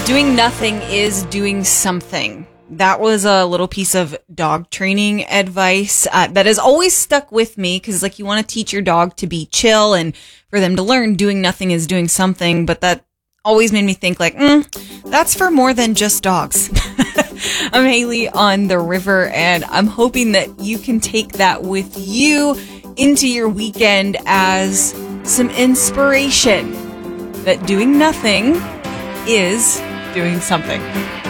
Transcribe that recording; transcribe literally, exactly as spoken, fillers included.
Doing nothing is doing something. That was a little piece of dog training advice uh, that has always stuck with me because, like, you want to teach your dog to be chill and for them to learn doing nothing is doing something. But that always made me think, like, mm, that's for more than just dogs. I'm Haley on the river, and I'm hoping that you can take that with you into your weekend as some inspiration that doing nothing is doing something.